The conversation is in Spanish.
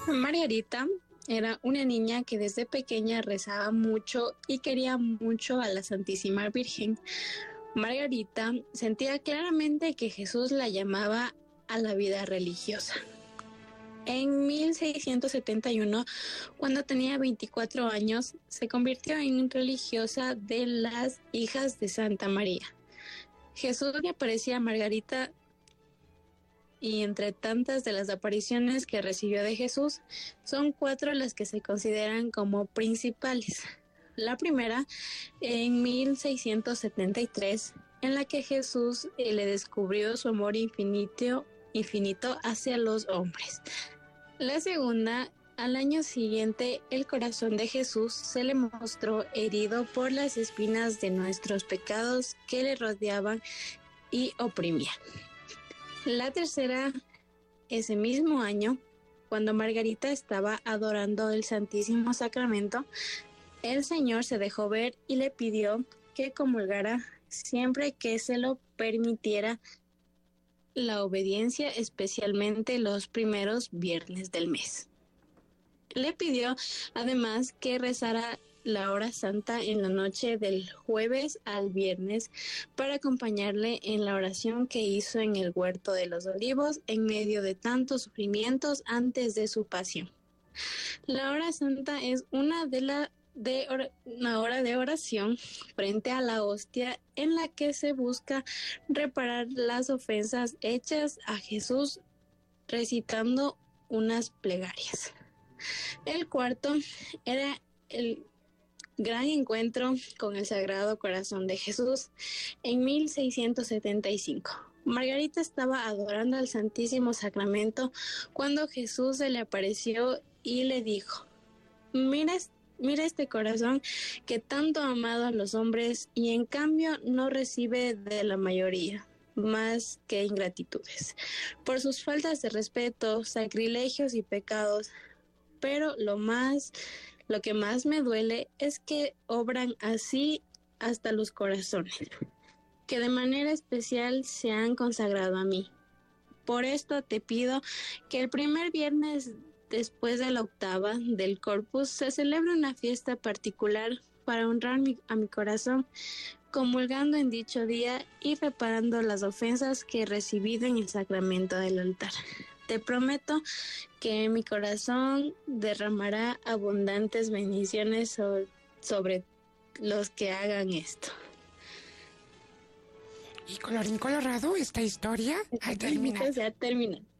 Margarita era una niña que desde pequeña rezaba mucho y quería mucho a la Santísima Virgen. Margarita sentía claramente que Jesús la llamaba a la vida religiosa. En 1671, cuando tenía 24 años, se convirtió en religiosa de las Hijas de Santa María. Jesús le aparecía a Margarita y entre tantas de las apariciones que recibió de Jesús, son 4 las que se consideran como principales. La primera, en 1673, en la que Jesús le descubrió su amor infinito hacia los hombres. La segunda, al año siguiente, el corazón de Jesús se le mostró herido por las espinas de nuestros pecados que le rodeaban y oprimían. La tercera, ese mismo año, cuando Margarita estaba adorando el Santísimo Sacramento, el Señor se dejó ver y le pidió que comulgara siempre que se lo permitiera la obediencia, especialmente los primeros viernes del mes. Le pidió además que rezara la hora santa en la noche del jueves al viernes para acompañarle en la oración que hizo en el Huerto de los Olivos en medio de tantos sufrimientos antes de su pasión. La hora santa es una hora de oración frente a la hostia en la que se busca reparar las ofensas hechas a Jesús recitando unas plegarias. El cuarto era el gran encuentro con el Sagrado Corazón de Jesús en 1675. Margarita estaba adorando al Santísimo Sacramento cuando Jesús se le apareció y le dijo: Mira este corazón que tanto ha amado a los hombres y en cambio no recibe de la mayoría más que ingratitudes por sus faltas de respeto, sacrilegios y pecados. Pero lo que más me duele es que obran así hasta los corazones, que de manera especial se han consagrado a mí. Por esto te pido que el primer viernes después de la octava del Corpus se celebre una fiesta particular para honrar a mi corazón, comulgando en dicho día y reparando las ofensas que he recibido en el sacramento del altar. Te prometo que mi corazón derramará abundantes bendiciones sobre los que hagan esto. Y colorín colorado, esta historia ha terminado. Ya termina.